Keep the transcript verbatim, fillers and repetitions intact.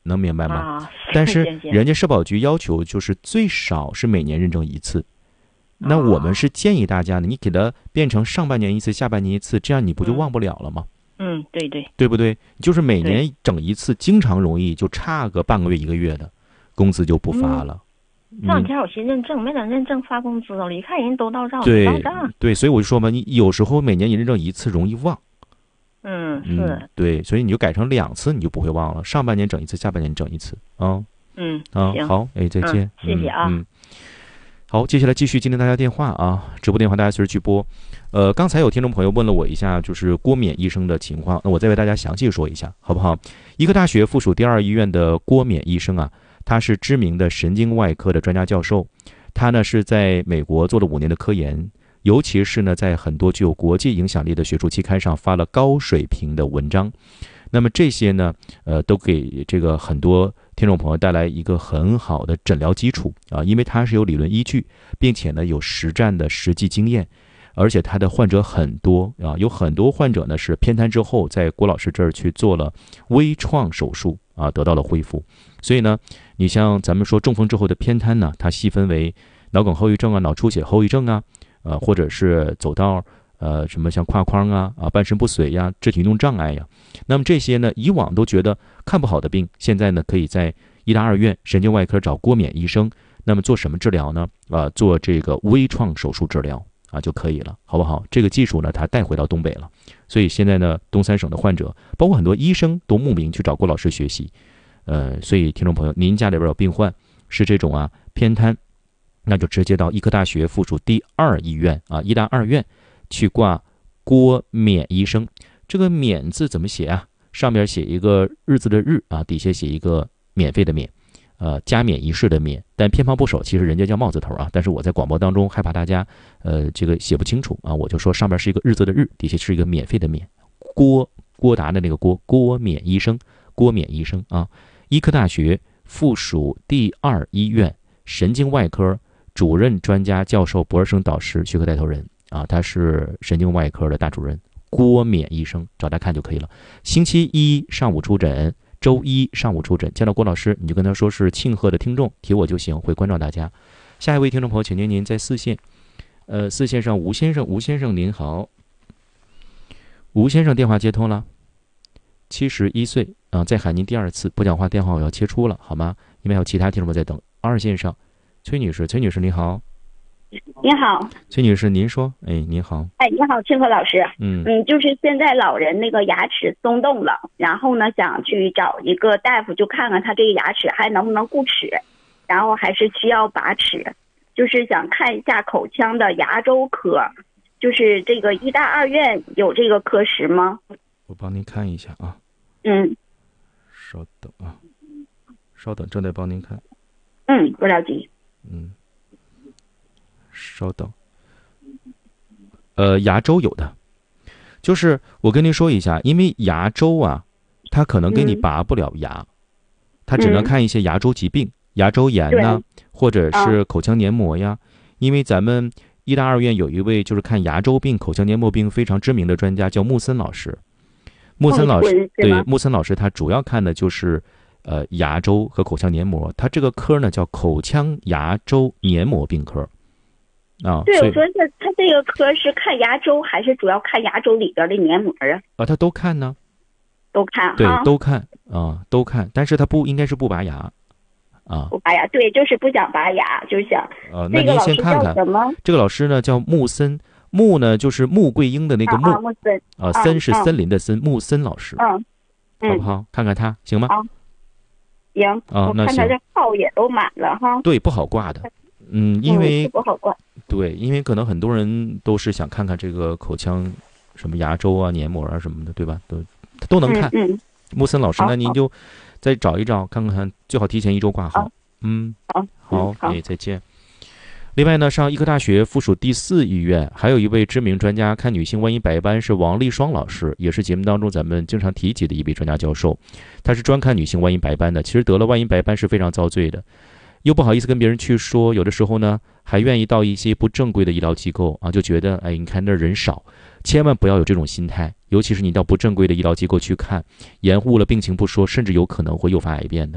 能明白吗？ 啊， 但是行行人家社保局要求就是最少是每年认证一次，那我们是建议大家呢，你给它变成上半年一次，下半年一次，这样你不就忘不了了吗？ 嗯，对对， 对不对？就是每年整一次，经常容易就差个半个月一个月的，工资就不发了。 这两天我寻认证，没等认证发工资了，一看人都到账， 对到账。 对，所以我就说嘛，你有时候每年你认证一次容易忘。 嗯，是、 嗯，对，所以你就改成两次，你就不会忘了。上半年整一次，下半年整一次啊。 嗯啊， 行， 好，哎，再见， 嗯、谢谢啊。 嗯，好，接下来继续接听大家电话啊，直播电话大家随时去拨。呃，刚才有听众朋友问了我一下，就是郭勉医生的情况，那我再为大家详细说一下，好不好？医科大学附属第二医院的郭勉医生啊，他是知名的神经外科的专家教授，他呢是在美国做了五年的科研，尤其是呢在很多具有国际影响力的学术期刊上发了高水平的文章。那么这些呢，呃，都给这个很多听众朋友带来一个很好的诊疗基础啊，因为它是有理论依据，并且呢有实战的实际经验，而且他的患者很多啊，有很多患者呢是偏瘫之后在郭老师这儿去做了微创手术啊，得到了恢复。所以呢，你像咱们说中风之后的偏瘫呢，它细分为脑梗后遗症啊、脑出血后遗症啊，呃，或者是走道。呃，什么像胯框啊、啊半身不遂呀、肢体运动障碍呀，那么这些呢，以往都觉得看不好的病，现在呢，可以在医大二院神经外科找郭勉医生，那么做什么治疗呢？啊、呃，做这个微创手术治疗啊就可以了，好不好？这个技术呢，它带回到东北了，所以现在呢，东三省的患者，包括很多医生都慕名去找郭老师学习。呃，所以听众朋友，您家里边有病患是这种啊偏瘫，那就直接到医科大学附属第二医院啊，医大二院。去挂郭勉医生，这个勉字怎么写啊？上面写一个日字的日啊，底下写一个免费的免，呃，加冕仪式的冕。但偏旁部首其实人家叫帽字头啊，但是我在广播当中害怕大家呃这个写不清楚啊，我就说上面是一个日字的日，底下是一个免费的免。郭郭达的那个郭，郭勉医生，郭勉医生啊，医科大学附属第二医院神经外科主任专家教授博士生导师学科带头人。啊，他是神经外科的大主任郭勉医生，找他看就可以了。星期一上午出诊，周一上午出诊。见到郭老师，你就跟他说是庆贺的听众，提我就行，会关照大家。下一位听众朋友，请您您在四线，呃，四线上吴先生，吴先生您好，吴先生电话接通了，七十一岁啊，再喊您第二次，不讲话电话我要切出了，好吗？因为还有其他听众朋友在等。二线上，崔女士，崔女士你好。 你好， 崔女士，您说，哎，您好， 哎，你好，庆贺老师， 嗯嗯，就是现在老人那个牙齿松动了，然后呢，想去找一个大夫，就看看他这个牙齿还能不能固齿，然后还是需要拔齿，就是想看一下口腔的牙周科，就是这个医大二院有这个科室吗？ 我帮您看一下啊， 嗯， 稍等啊，稍等，正在帮您看， 嗯，不着急， 嗯。稍等，呃，牙周有的，就是我跟您说一下，因为牙周啊，它可能给你拔不了牙，它只能看一些牙周疾病，牙周炎呐，或者是口腔黏膜呀。因为咱们医大二院有一位就是看牙周病、口腔黏膜病非常知名的专家，叫穆森老师。穆森老师，对，穆森老师他主要看的就是呃牙周和口腔黏膜，他这个科呢叫口腔牙周黏膜病科。啊， 对，我说他他这个科是看牙周还是主要看牙周里边的黏膜啊？ 啊，他都看呢， 都看， 对，都看啊，都看，但是他不应该是不拔牙，啊， 不拔牙，对，就是不想拔牙，就是想。 啊，那您先看看，这个老师呢叫穆森，穆呢就是穆桂英的那个穆， 啊，穆森， 啊，森是森林的森，穆森老师， 嗯， 好不好？看看他行吗？ 啊，行， 啊，那行。 我看他这号也都满了哈。 对，不好挂的。嗯，因为、 嗯、不好挂。 对，因为可能很多人都是想看看这个口腔什么牙周啊、黏膜啊什么的，对吧？都都能看。 嗯，嗯穆森老师，那您就再找一找，看看，最好提前一周挂号。嗯， 好， 好，哎，再见。另外呢，上医科大学附属第四医院还有一位知名专家看女性万一白斑是王立双老师，也是节目当中咱们经常提及的一位专家教授。他是专看女性万一白斑的，其实得了万一白斑是非常遭罪的。又不好意思跟别人去说，有的时候呢还愿意到一些不正规的医疗机构啊，就觉得哎，你看那人少，千万不要有这种心态，尤其是你到不正规的医疗机构去看，延误了病情不说，甚至有可能会诱发癌变的。